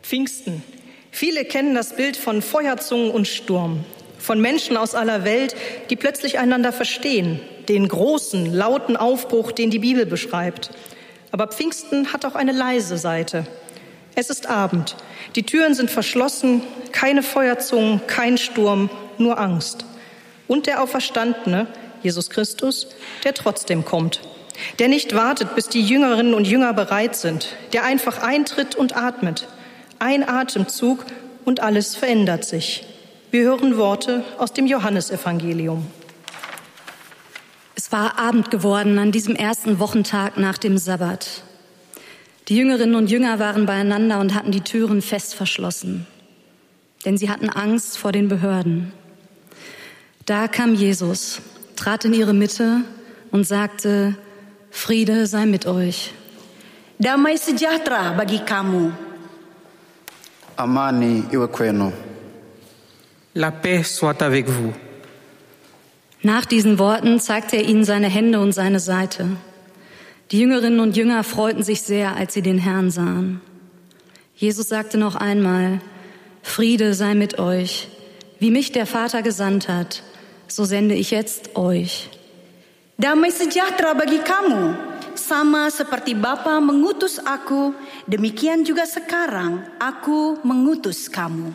Pfingsten. Viele kennen das Bild von Feuerzungen und Sturm, von Menschen aus aller Welt, die plötzlich einander verstehen, den großen, lauten Aufbruch, den die Bibel beschreibt. Aber Pfingsten hat auch eine leise Seite. Es ist Abend, die Türen sind verschlossen, keine Feuerzungen, kein Sturm, nur Angst. Und der Auferstandene, Jesus Christus, der trotzdem kommt, der nicht wartet, bis die Jüngerinnen und Jünger bereit sind, der einfach eintritt und atmet. Ein Atemzug und alles verändert sich. Wir hören Worte aus dem Johannesevangelium. Es war Abend geworden an diesem ersten Wochentag nach dem Sabbat. Die Jüngerinnen und Jünger waren beieinander und hatten die Türen fest verschlossen, denn sie hatten Angst vor den Behörden. Da kam Jesus, trat in ihre Mitte und sagte: Friede sei mit euch. Damai sejahtera bagi kamu. Amani iwe kwenu. La paix soit avec vous. Nach diesen Worten zeigte er ihnen seine Hände und seine Seite. Die Jüngerinnen und Jünger freuten sich sehr, als sie den Herrn sahen. Jesus sagte noch einmal: Friede sei mit euch. Wie mich der Vater gesandt hat, so sende ich jetzt euch. Damai sejahtera bagi kamu. Sama seperti Bapa mengutus aku, demikian juga sekarang aku mengutus kamu.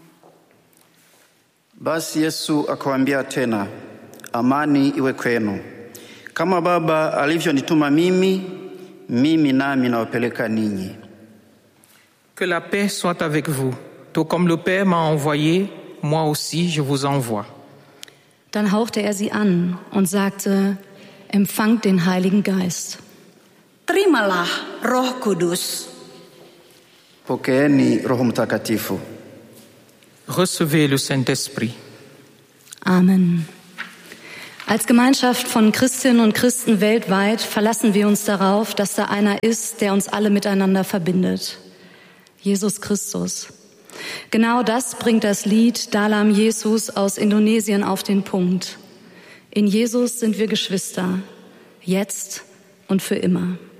Basi Yesu akawaambia tena, amani iwe kwenu. Kama Baba alivyonituma mimi nami nawapeleka ninyi. Que la paix soit avec vous. Tout comme le Père m'a envoyé, moi aussi je vous envoie. Dann hauchte er sie an und sagte: Empfangt den Heiligen Geist. Terimalah Roh Kudus. Pokeeni Roho Mtakatifu. Recevez le Saint-Esprit. Amen. Als Gemeinschaft von Christinnen und Christen weltweit verlassen wir uns darauf, dass da einer ist, der uns alle miteinander verbindet. Jesus Christus. Genau das bringt das Lied Dalam Jesus aus Indonesien auf den Punkt. In Jesus sind wir Geschwister, jetzt und für immer.